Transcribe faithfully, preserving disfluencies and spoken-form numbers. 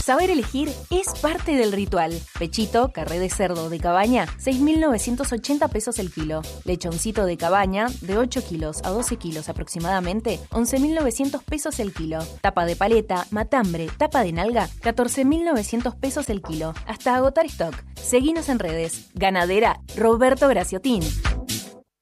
Saber elegir es parte del ritual. Pechito, carré de cerdo de cabaña, seis mil novecientos ochenta pesos el kilo. Lechoncito de cabaña, de ocho kilos a doce kilos aproximadamente, once mil novecientos pesos el kilo. Tapa de paleta, matambre, tapa de nalga, catorce mil novecientos pesos el kilo. Hasta agotar stock. Seguinos en redes. Ganadera Roberto Graciotín.